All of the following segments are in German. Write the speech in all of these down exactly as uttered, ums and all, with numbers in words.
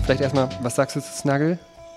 vielleicht erstmal, was sagst du zu Snuggle?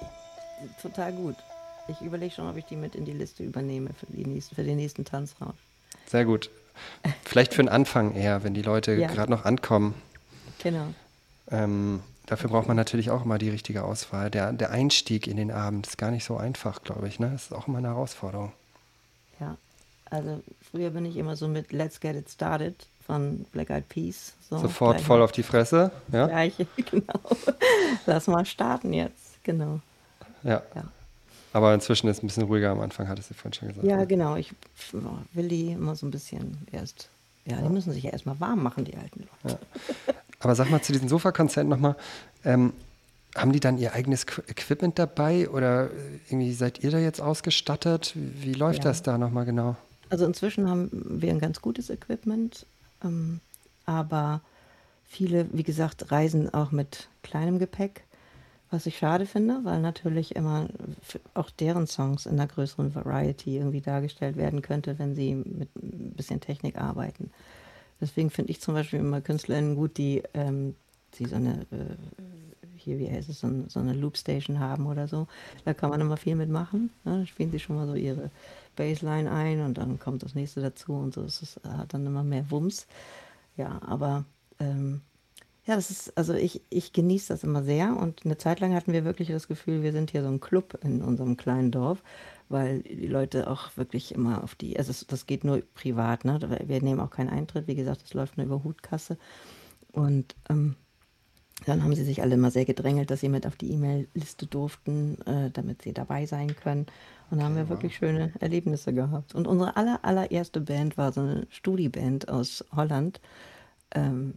Total gut. Ich überlege schon, ob ich die mit in die Liste übernehme für, die nächsten, für den nächsten Tanzrausch. Sehr gut. Vielleicht für den Anfang eher, wenn die Leute Ja. gerade noch ankommen. Genau. Ähm, dafür braucht man natürlich auch immer die richtige Auswahl. Der, der Einstieg in den Abend ist gar nicht so einfach, glaube ich. Ne? Das ist auch immer eine Herausforderung. Ja. Also früher bin ich immer so mit Let's Get It Started von Black Eyed Peas. So Sofort gleich voll mal auf die Fresse. Ja? Gleiche, genau. Lass mal starten jetzt. Genau. Ja. Ja. Aber inzwischen ist es ein bisschen ruhiger am Anfang, hattest du vorhin schon gesagt. Ja, Ne? genau. Ich will die immer so ein bisschen erst. Ja, die müssen sich ja erstmal warm machen, die alten Leute. Ja. Aber sag mal zu diesen Sofakonzerten nochmal, ähm, haben die dann ihr eigenes Qu- Equipment dabei oder irgendwie seid ihr da jetzt ausgestattet? Wie, wie läuft Ja. das da nochmal genau? Also inzwischen haben wir ein ganz gutes Equipment, ähm, aber viele, wie gesagt, reisen auch mit kleinem Gepäck, was ich schade finde, weil natürlich immer f- auch deren Songs in einer größeren Variety irgendwie dargestellt werden könnte, wenn sie mit ein bisschen Technik arbeiten. Deswegen finde ich zum Beispiel immer KünstlerInnen gut, die, ähm, die so eine, äh, hier, wie heißt es, so, ein, so eine Loopstation haben oder so. Da kann man immer viel mitmachen. Ne? Da spielen sie schon mal so ihre Bassline ein und dann kommt das nächste dazu und so. Es ist, hat dann immer mehr Wumms. Ja, aber ähm, ja, das ist, also ich, ich genieße das immer sehr und eine Zeit lang hatten wir wirklich das Gefühl, wir sind hier so ein Club in unserem kleinen Dorf, weil die Leute auch wirklich immer auf die, also es, das geht nur privat, ne? Wir nehmen auch keinen Eintritt, wie gesagt, das läuft nur über Hutkasse und ähm, dann haben sie sich alle immer sehr gedrängelt, dass sie mit auf die E-Mail-Liste durften, äh, damit sie dabei sein können. Und da haben Okay, wir wow. wirklich schöne Erlebnisse gehabt. Und unsere aller, allererste Band war so eine Studi-Band aus Holland. Ähm,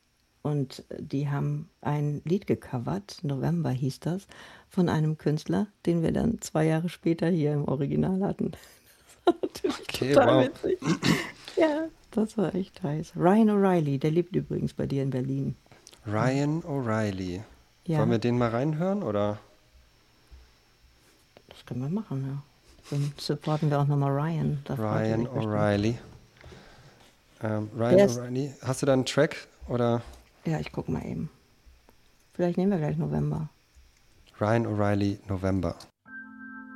und die haben ein Lied gecovert, November hieß das, von einem Künstler, den wir dann zwei Jahre später hier im Original hatten. Das war natürlich Okay, total wow. witzig. Ja, das war echt heiß. Ryan O'Reilly, der lebt übrigens bei dir in Berlin. Ryan O'Reilly. Wollen Ja, wir den mal reinhören oder? das können wir machen, ja. Dann supporten wir auch nochmal Ryan. Da freut er Ryan sich bestimmt. O'Reilly. Ähm, Ryan Der ist, O'Reilly. Hast du da einen Track oder? ja, ich guck mal eben. Vielleicht nehmen wir gleich November. Ryan O'Reilly November.